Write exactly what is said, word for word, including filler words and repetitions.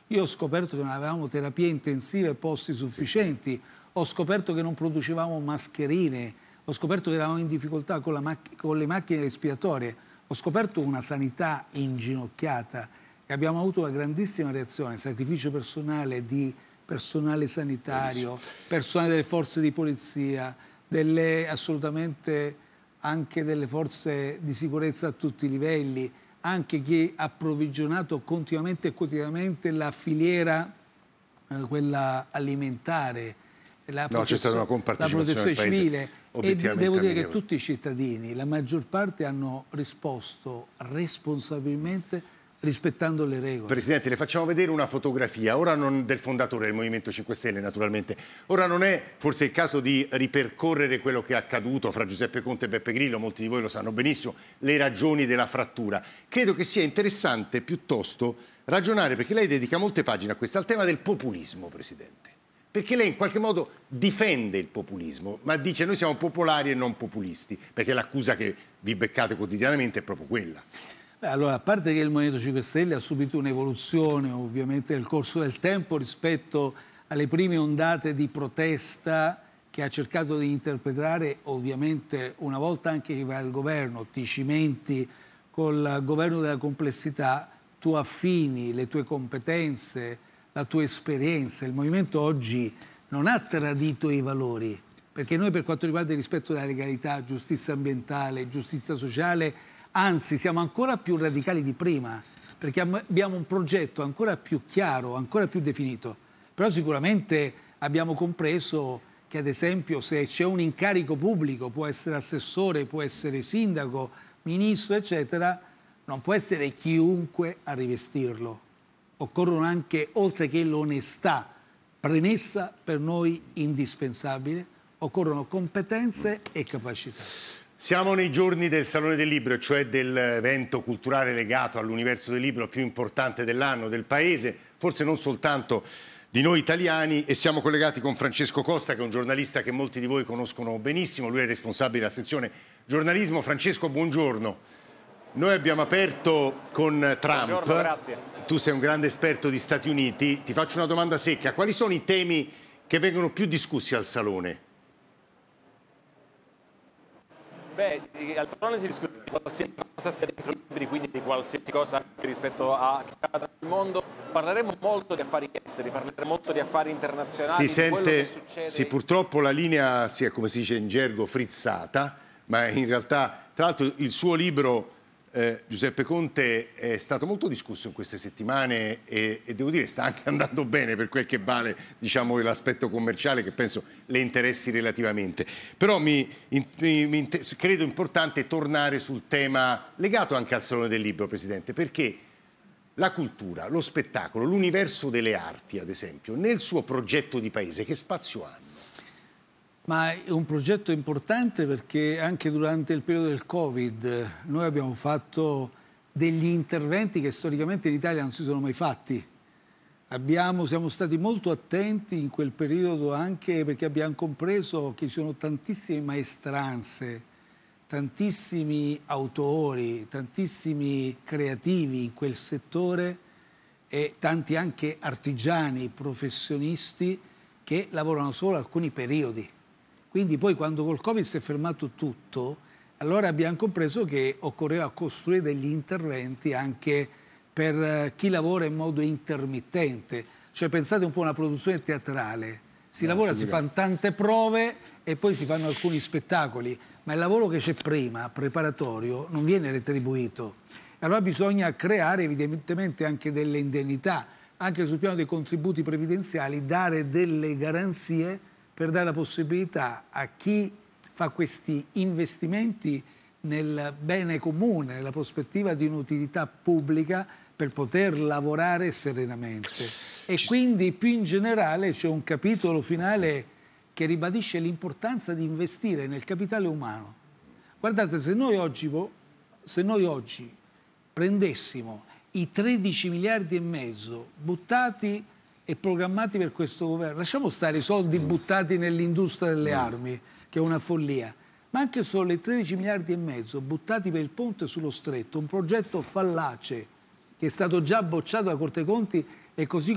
Io ho scoperto che non avevamo terapie intensive e posti sufficienti, ho scoperto che non producevamo mascherine, ho scoperto che eravamo in difficoltà con, la mac- con le macchine respiratorie, ho scoperto una sanità inginocchiata e abbiamo avuto una grandissima reazione, sacrificio personale di personale sanitario, personale delle forze di polizia, delle, assolutamente anche delle forze di sicurezza a tutti i livelli, anche chi ha approvvigionato continuamente e quotidianamente la filiera, eh, quella alimentare, la no, c'è stata una compartecipazione protezione civile. E devo dire che ammirevole. tutti i cittadini, la maggior parte, hanno risposto responsabilmente rispettando le regole. Presidente, le facciamo vedere una fotografia, ora non del fondatore del Movimento cinque Stelle naturalmente, ora non è forse il caso di ripercorrere quello che è accaduto fra Giuseppe Conte e Beppe Grillo, molti di voi lo sanno benissimo, le ragioni della frattura. Credo che sia interessante piuttosto ragionare, perché lei dedica molte pagine a questo, al tema del populismo, Presidente. Perché lei in qualche modo difende il populismo, ma dice noi siamo popolari e non populisti, perché l'accusa che vi beccate quotidianamente è proprio quella. Beh, allora, a parte che il Movimento cinque Stelle ha subito un'evoluzione ovviamente nel corso del tempo rispetto alle prime ondate di protesta che ha cercato di interpretare, ovviamente una volta anche che va al governo, ti cimenti col governo della complessità, tu affini le tue competenze, la tua esperienza. Il Movimento oggi non ha tradito i valori, perché noi per quanto riguarda il rispetto della legalità, giustizia ambientale, giustizia sociale, anzi, siamo ancora più radicali di prima, perché abbiamo un progetto ancora più chiaro, ancora più definito. Però sicuramente abbiamo compreso che, ad esempio, se c'è un incarico pubblico, può essere assessore, può essere sindaco, ministro, eccetera, non può essere chiunque a rivestirlo. Occorrono anche, oltre che l'onestà, premessa per noi indispensabile, occorrono competenze e capacità. Siamo nei giorni del Salone del Libro, cioè dell'evento culturale legato all'universo del libro più importante dell'anno del Paese, forse non soltanto di noi italiani, e siamo collegati con Francesco Costa, che è un giornalista che molti di voi conoscono benissimo, lui è responsabile della sezione giornalismo. Francesco, buongiorno. Noi abbiamo aperto con Trump. Buongiorno, grazie. Tu sei un grande esperto di Stati Uniti, ti faccio una domanda secca, quali sono i temi che vengono più discussi al Salone? Beh, al Salone si discute di qualsiasi cosa sia dentro i libri, quindi di qualsiasi cosa rispetto a che accade nel mondo. Parleremo molto di affari esteri, parleremo molto di affari internazionali. Si di quello sente, che succede... sì, purtroppo la linea si è, come si dice in gergo, frizzata, ma in realtà, tra l'altro, il suo libro, eh, Giuseppe Conte, è stato molto discusso in queste settimane e, e devo dire sta anche andando bene per quel che vale, diciamo, l'aspetto commerciale, che penso le interessi relativamente. Però mi, in, mi, credo importante tornare sul tema legato anche al Salone del Libro, Presidente, perché la cultura, lo spettacolo, l'universo delle arti, ad esempio, nel suo progetto di paese, che spazio hanno? Ma è un progetto importante perché anche durante il periodo del Covid noi abbiamo fatto degli interventi che storicamente in Italia non si sono mai fatti. Abbiamo, siamo stati molto attenti in quel periodo anche perché abbiamo compreso che ci sono tantissime maestranze, tantissimi autori, tantissimi creativi in quel settore e tanti anche artigiani, professionisti che lavorano solo alcuni periodi. Quindi poi quando col Covid si è fermato tutto, allora abbiamo compreso che occorreva costruire degli interventi anche per chi lavora in modo intermittente. Cioè pensate un po' a una produzione teatrale, si no, lavora, si fanno tante prove e poi si fanno alcuni spettacoli, ma il lavoro che c'è prima, preparatorio, non viene retribuito. Allora bisogna creare evidentemente anche delle indennità, anche sul piano dei contributi previdenziali, dare delle garanzie per dare la possibilità a chi fa questi investimenti nel bene comune, nella prospettiva di un'utilità pubblica, per poter lavorare serenamente. E quindi più in generale c'è un capitolo finale che ribadisce l'importanza di investire nel capitale umano. Guardate, se noi oggi, se noi oggi prendessimo i tredici miliardi e mezzo buttati e programmati per questo governo, lasciamo stare i soldi buttati nell'industria delle armi, che è una follia, ma anche solo i tredici miliardi e mezzo buttati per il ponte sullo stretto, un progetto fallace che è stato già bocciato dalla Corte dei Conti e così